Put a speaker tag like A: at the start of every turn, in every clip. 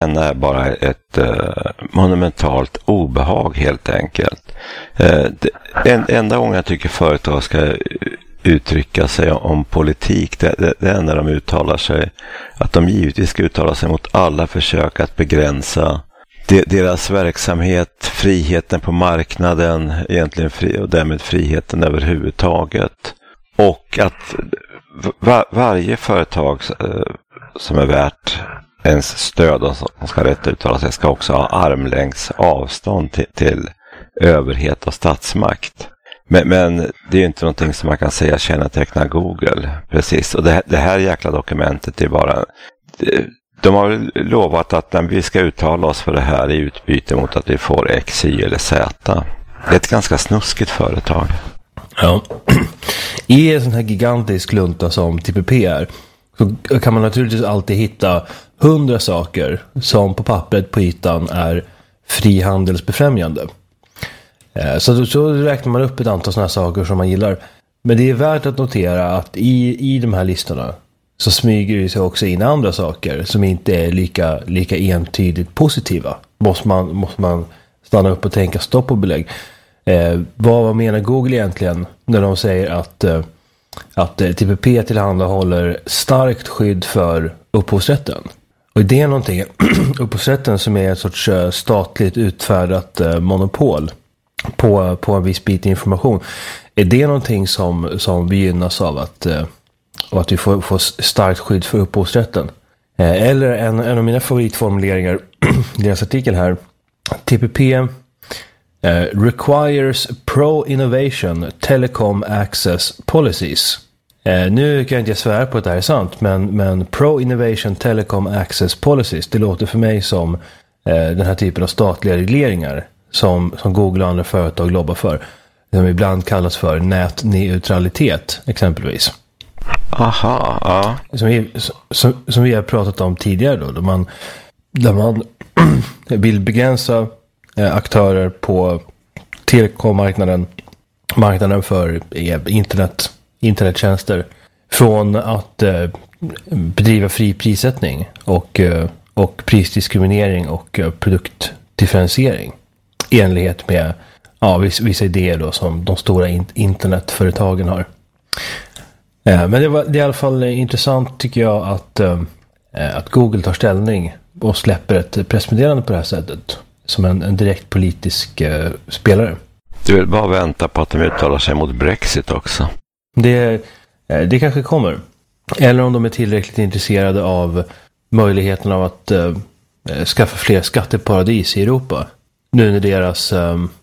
A: känna är bara ett monumentalt obehag helt enkelt. Enda gången jag tycker företag ska uttrycka sig om politik, det är när de uttalar sig, att de givetvis ska uttala sig mot alla försök att begränsa deras verksamhet, friheten på marknaden, egentligen och därmed friheten överhuvudtaget. Och att varje företag som är värt ens stöd och som ska rätt uttala sig ska också ha armlängds avstånd till överhet och statsmakt. Men det är ju inte någonting som man kan säga kännetecknar Google. Precis. Och det här jäkla dokumentet är bara... De har lovat att vi ska uttala oss för det här i utbyte mot att vi får X, Y eller Z. Det är ett ganska snuskigt företag.
B: Ja. I en sån här gigantisk lunta som TPP är, så kan man naturligtvis alltid hitta 100 saker som på pappret på ytan är frihandelsbefrämjande. Så räknar man upp ett antal sådana saker som man gillar. Men det är värt att notera att i de här listorna så smyger det sig också in andra saker som inte är lika entydigt positiva. Måste man stanna upp och tänka stopp och belägg. Vad menar Google egentligen när de säger att TPP tillhandahåller starkt skydd för upphovsrätten? Och det är någonting, upphovsrätten som är ett sorts statligt utfärdat monopol på en viss bit information. Är det någonting som vi gynnas av att vi får starkt skydd för upphovsrätten? Eller en av mina favoritformuleringar i deras artikel här. TPP requires pro-innovation telecom access policies. Nu kan jag inte svära på att det här är sant, men pro-innovation telecom access policies, det låter för mig som den här typen av statliga regleringar som Google och andra företag lobbar för. Som ibland kallas för nätneutralitet exempelvis.
A: Aha, ja.
B: Som vi har pratat om tidigare då, där man vill begränsa aktörer på telekommarknaden, marknaden för internettjänster, från att bedriva fri prissättning och prisdiskriminering och produktdifferentiering i enlighet med vissa idéer då som de stora internetföretagen har. Men det är i alla fall intressant tycker jag att Google tar ställning och släpper ett pressmeddelande på det här sättet som en direkt politisk spelare.
A: Du vill bara vänta på att de uttalar sig mot Brexit också.
B: Det kanske kommer. Eller om de är tillräckligt intresserade av möjligheten av att skaffa fler skatteparadis i Europa. Nu när deras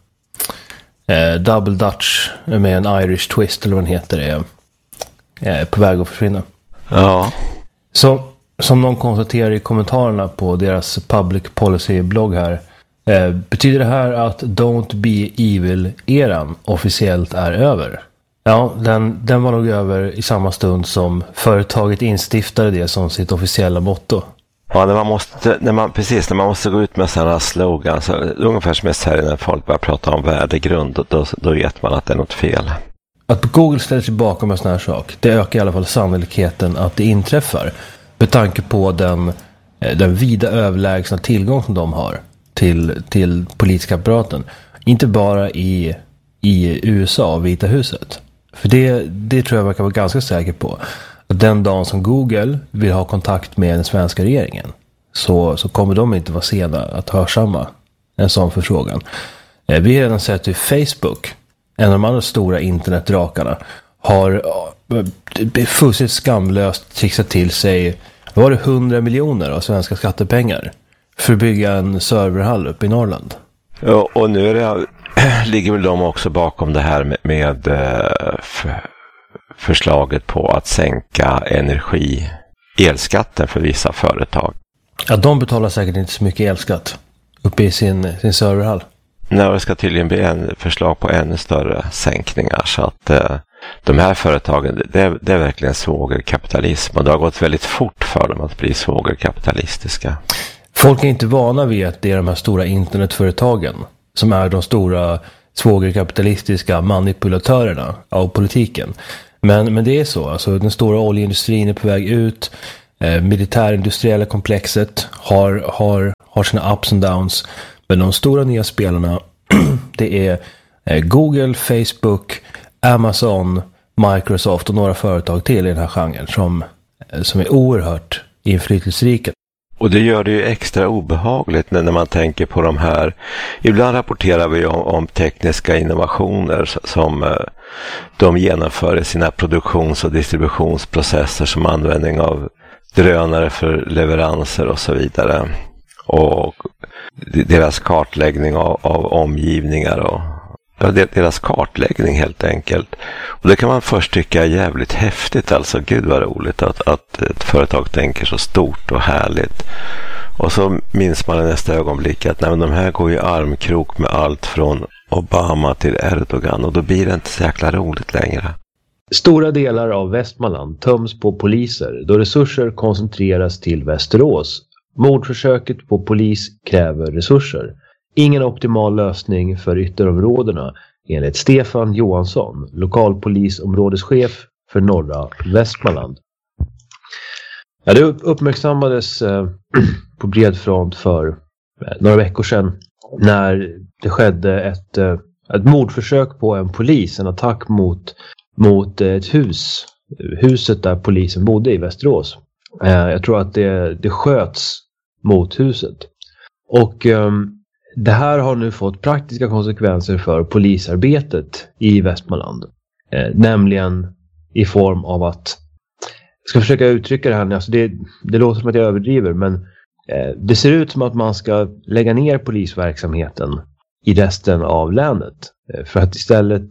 B: Double Dutch med en Irish twist eller vad den heter är på väg att försvinna.
A: Ja.
B: Så som någon konstaterar i kommentarerna på deras public policy-blogg här, betyder det här att Don't Be Evil-eran officiellt är över? Ja, den var nog över i samma stund som företaget instiftade det som sitt officiella motto.
A: Ja, när man måste gå ut med sådana slogan, så ungefär som mest här när folk börjar prata om värdegrund, då vet man att det är något fel.
B: Att Google ställer sig bakom en sån här sak, det ökar i alla fall sannolikheten att det inträffar, med tanke på den vida överlägsna tillgång som de har till politiska apparaten. Inte bara i USA och Vita huset. För det tror jag man kan vara ganska säker på. Att den dagen som Google vill ha kontakt med den svenska regeringen, så kommer de inte vara sena att hörsamma en sån förfrågan. Vi har redan sett hur Facebook, en av de andra stora internetdrakarna, har fullständigt skamlöst trixat till sig 100 miljoner av svenska skattepengar för att bygga en serverhall uppe i Norrland.
A: Ja, och nu ligger väl de också bakom det här med förslaget på att sänka elskatten för vissa företag.
B: Ja, de betalar säkert inte så mycket elskatt uppe i sin serverhall.
A: Nej, det ska tydligen bli förslag på ännu större sänkningar, så att de här företagen, det är verkligen svågerkapitalism, och det har gått väldigt fort för dem att bli svågerkapitalistiska. Folk
B: är inte vana vid att det är de här stora internetföretagen som är de stora svågerkapitalistiska manipulatörerna av politiken. Men det är så, alltså den stora oljeindustrin är på väg ut, militärindustriella komplexet har sina ups and downs. Men de stora nya spelarna det är Google, Facebook, Amazon, Microsoft och några företag till i den här genren som är oerhört inflytelserika.
A: Och det gör det ju extra obehagligt när man tänker på de här. Ibland rapporterar vi om tekniska innovationer som de genomför i sina produktions- och distributionsprocesser som användning av drönare för leveranser och så vidare. Och deras kartläggning av omgivningar och deras kartläggning helt enkelt. Och det kan man först tycka är jävligt häftigt. Alltså gud vad roligt att ett företag tänker så stort och härligt. Och så minns man i nästa ögonblick att nej, men de här går ju armkrok med allt från Obama till Erdogan. Och då blir det inte så jäkla roligt längre.
C: Stora delar av Västmanland töms på poliser då resurser koncentreras till Västerås. Mordförsöket på polis kräver resurser. Ingen optimal lösning för ytterområdena enligt Stefan Johansson, lokalpolisområdeschef för norra Västmanland. Ja, det uppmärksammades på bred front för några veckor sedan när det skedde ett mordförsök på en polis, en attack mot ett huset där polisen bodde i Västerås. Jag tror att det sköts mot huset. Och det här har nu fått praktiska konsekvenser för polisarbetet i Västmanland. Nämligen i form av att, jag ska försöka uttrycka det här, alltså det låter som att jag överdriver, men det ser ut som att man ska lägga ner polisverksamheten i resten av länet. För att istället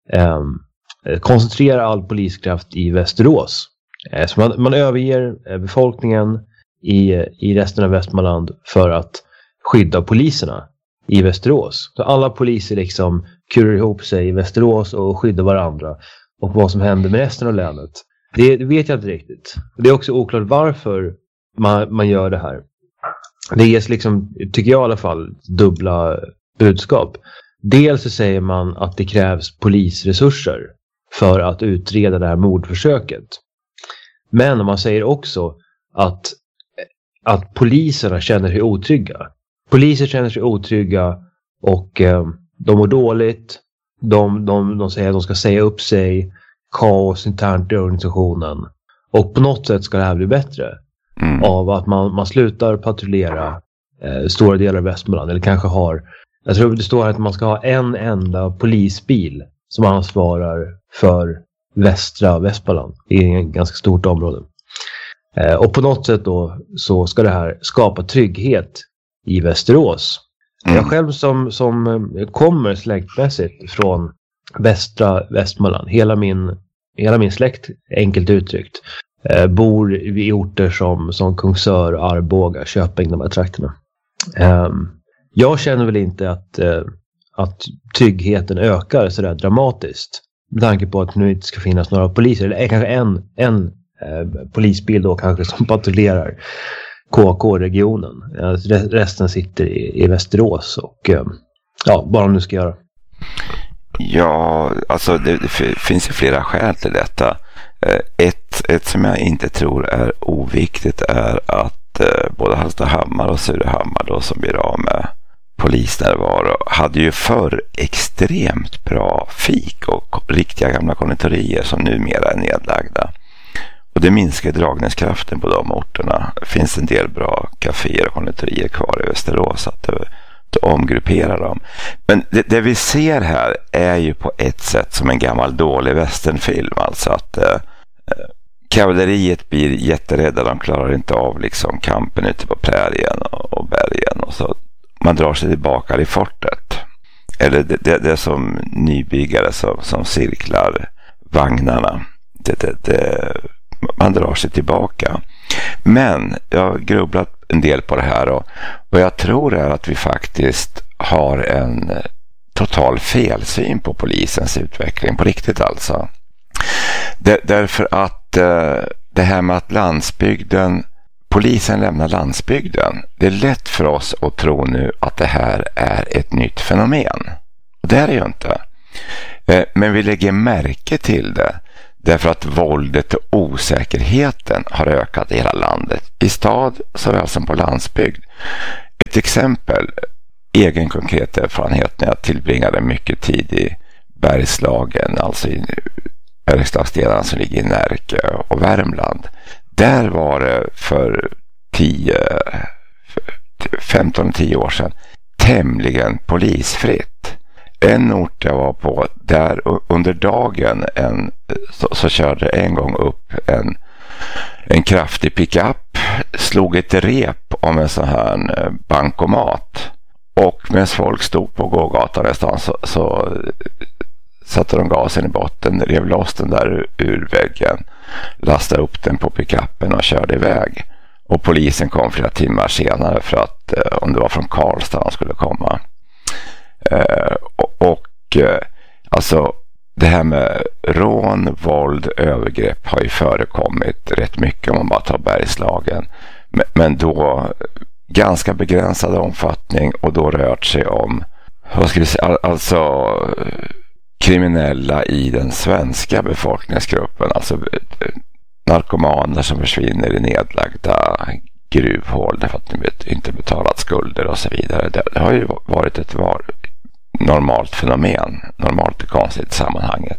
C: koncentrera all poliskraft i Västerås. Så man överger befolkningen i resten av Västmanland för att skydda poliserna i Västerås. Så alla poliser liksom kurar ihop sig i Västerås och skyddar varandra. Och vad som händer med resten av länet, det vet jag inte riktigt. Det är också oklart varför man gör det här. Det ges liksom, tycker jag i alla fall, dubbla budskap. Dels så säger man att det krävs polisresurser för att utreda det här mordförsöket. Men man säger också att poliserna känner sig otrygga. Poliser känner sig otrygga och de mår dåligt. De säger att de ska säga upp sig. Kaos internt i organisationen. Och på något sätt ska det här bli bättre. Av att man slutar patrullera stora delar av Västmanland. Eller kanske jag tror det står att man ska ha en enda polisbil som ansvarar för västra Västmanland. Det är ett ganska stort område. Och på något sätt då så ska det här skapa trygghet i Västerås. Jag själv som kommer släktmässigt från västra Västmanland, hela min släkt, enkelt uttryckt, bor i orter som Kungsör, Arboga, Köping, de här trakterna. Jag känner väl inte att tryggheten ökar så där dramatiskt. Med tanke på att det nu inte ska finnas några poliser. Eller kanske en polisbil då kanske som patrullerar KK-regionen. Resten sitter i Västerås och vad de nu ska göra.
A: Ja, alltså det finns ju flera skäl till detta. Ett som jag inte tror är oviktigt är att både Hallstahammar och Surahammar då, som blir av med polisnärvaro, hade ju förr extremt bra fik och riktiga gamla konditorier som numera är nedlagda. Och det minskar dragningskraften på de orterna. Det finns en del bra kaféer och konditorier kvar i Västerås, så att det omgrupperar dem. Men det vi ser här är ju på ett sätt som en gammal dålig westernfilm. Alltså att kavalleriet blir jätterädda. De klarar inte av liksom kampen ute på prärien och bergen. Och så man drar sig tillbaka i fortet. Eller det är som nybyggare som cirklar vagnarna. Man drar sig tillbaka. Men jag har grubblat en del på det här och jag tror är att vi faktiskt har en total felsyn på polisens utveckling på riktigt alltså. Därför att det här med att polisen lämnar landsbygden, det är lätt för oss att tro nu att det här är ett nytt fenomen. Och det är det ju inte. Men vi lägger märke till det Därför att våldet och osäkerheten har ökat i hela landet. I stad såväl som på landsbygd. Ett exempel, egen konkret erfarenhet när jag tillbringade mycket tid i Bergslagen, alltså i Bergslagsdelarna som ligger i Närke och Värmland. Där var det för 15-10 år sedan tämligen polisfritt. En ort jag var på, där under dagen så körde en gång upp en kraftig pickup, slog ett rep om en sån här bankomat, och medan folk stod på gågatan nästan så satte de gasen i botten, rev loss den där ur väggen, lastade upp den på pickuppen och körde iväg. Och polisen kom flera timmar senare för att om det var från Karlstad de skulle komma. Alltså det här med rån, våld, övergrepp har ju förekommit rätt mycket om man bara tar Bergslagen. Men då ganska begränsad omfattning, och då rört sig om, vad ska vi säga, alltså kriminella i den svenska befolkningsgruppen, alltså narkomaner som försvinner i nedlagda gruvhål därför att de inte betalat skulder och så vidare. Det har ju varit ett normalt fenomen, normalt och konstigt i sammanhanget.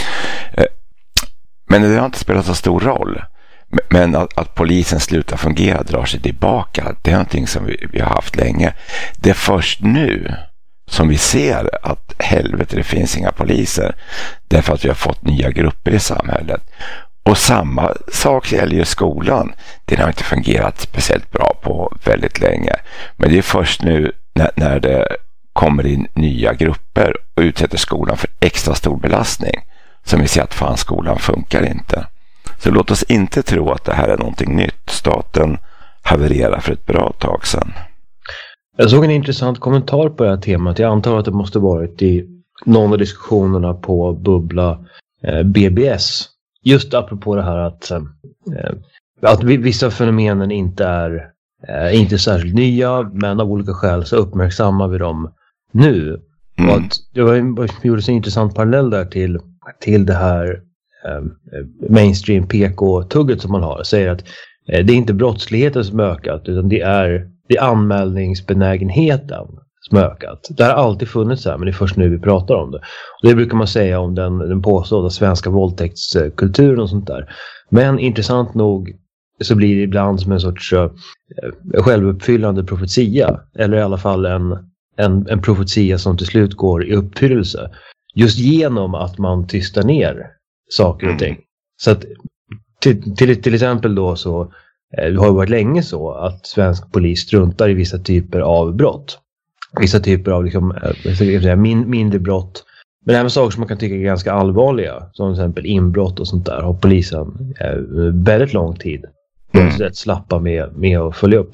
A: Men det har inte spelat så stor roll. Men att polisen slutar fungera, drar sig tillbaka, det är någonting som vi har haft länge. Det är först nu som vi ser att helvete, det finns inga poliser, därför att vi har fått nya grupper i samhället. Och samma sak gäller ju skolan. Den har inte fungerat speciellt bra på väldigt länge. Men det är först nu när det kommer in nya grupper och utsätter skolan för extra stor belastning som vi ser att skolan funkar inte. Så låt oss inte tro att det här är någonting nytt. Staten havererar för ett bra tag sedan.
C: Jag såg en intressant kommentar på det här temat. Jag antar att det måste varit i någon av diskussionerna på Bubbla BBS. Just apropå det här att vissa fenomenen inte är särskilt nya, men av olika skäl så uppmärksammar vi dem nu. Och att det gjordes en intressant parallell där till det här mainstream PK-tugget som man har. Säger att det är inte brottsligheten som ökat, utan det är anmälningsbenägenheten som ökat. Det har alltid funnits här, men det är först nu vi pratar om det. Och det brukar man säga om den påstådda svenska våldtäktskulturen och sånt där. Men intressant nog så blir det ibland som en sorts självuppfyllande profetia. Eller i alla fall en profetia som till slut går i uppfyllelse. Just genom att man tystar ner saker och ting. Så att till exempel då så det har ju varit länge så att svensk polis struntar i vissa typer av brott. Vissa typer av liksom, mindre brott. Men även saker som man kan tycka är ganska allvarliga. Som till exempel inbrott och sånt där. Har polisen väldigt lång tid. Rätt slappa med att följa upp.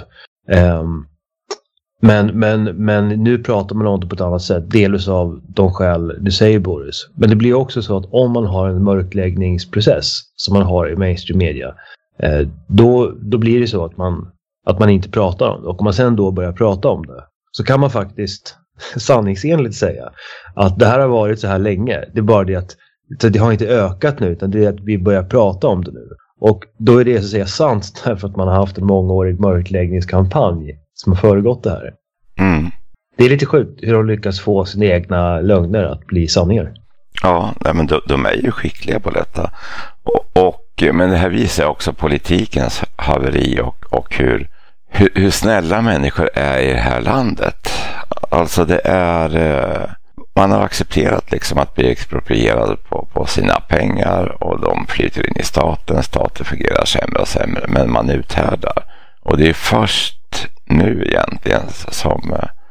C: Men nu pratar man om det på ett annat sätt. Delvis av de skäl du säger, Boris. Men det blir också så att om man har en mörkläggningsprocess som man har i mainstream media. Då blir det så att man inte pratar om det. Och om man sen då börjar prata om det, så kan man faktiskt sanningsenligt säga att det här har varit så här länge. Det är bara det att det har inte ökat nu, utan det är att vi börjar prata om det nu. Och då är det så att säga sant, därför att man har haft en mångårig mörkläggningskampanj som har föregått det här. Det är lite sjukt hur de lyckas få sina egna lögner att bli sanningar.
A: Ja, men de är ju skickliga på detta. Men det här visar också politikens haveri och hur snälla människor är i det här landet. Alltså det är... Man har accepterat liksom att bli exproprierad på sina pengar, och de flyter in i staten. Staten fungerar sämre och sämre, men man uthärdar. Och det är först nu egentligen som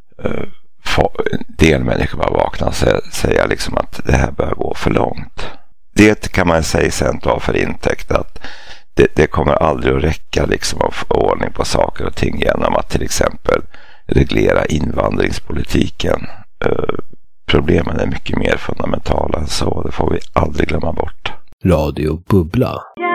A: del människor bara vaknar och säga liksom att det här bör gå för långt. Det kan man säga sen ta för intäkt att det kommer aldrig att räcka liksom att få ordning på saker och ting genom att till exempel reglera invandringspolitiken. Problemen är mycket mer fundamentala än så. Det får vi aldrig glömma bort.
B: Radio Bubbla.